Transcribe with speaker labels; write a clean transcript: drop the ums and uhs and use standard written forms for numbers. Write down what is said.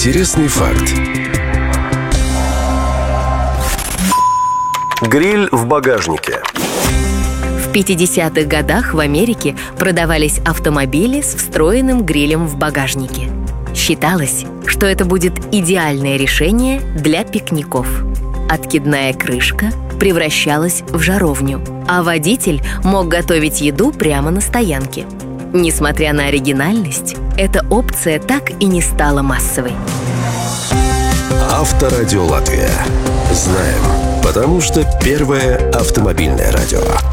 Speaker 1: Интересный факт. Гриль в багажнике.
Speaker 2: В 50-х годах в Америке продавались автомобили с встроенным грилем в багажнике. Считалось, что это будет идеальное решение для пикников. Откидная крышка превращалась в жаровню, а водитель мог готовить еду прямо на стоянке. Несмотря на оригинальность, эта опция так и не стала массовой.
Speaker 1: Авторадио Латвия. Знаем, потому что первое автомобильное радио.